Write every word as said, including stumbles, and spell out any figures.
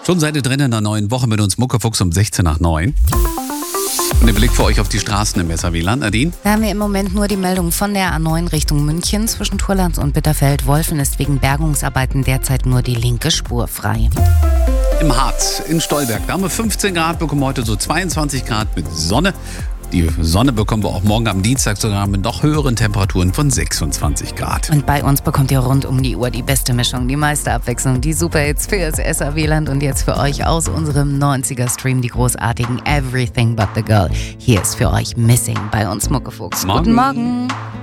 Schon seid ihr drin in der neuen Woche mit uns Muckefuchs um sechzehn nach neun. Und der Blick für euch auf die Straßen im S R W-Land, Nadine? Da haben wir im Moment nur die Meldung von der A neun Richtung München. Zwischen Turlands und Bitterfeld-Wolfen ist wegen Bergungsarbeiten derzeit nur die linke Spur frei. Im Harz, in Stolberg, da haben wir fünfzehn Grad, bekommen heute so zweiundzwanzig Grad mit Sonne. Die Sonne bekommen wir auch morgen am Dienstag sogar mit noch höheren Temperaturen von sechsundzwanzig Grad. Und bei uns bekommt ihr rund um die Uhr die beste Mischung, die meiste Abwechslung, die Superhits für das S R W-Land und jetzt für euch aus unserem neunziger-Stream die großartigen Everything But The Girl. Hier ist für euch Missing bei uns Muckefuchs. Morgen. Guten Morgen.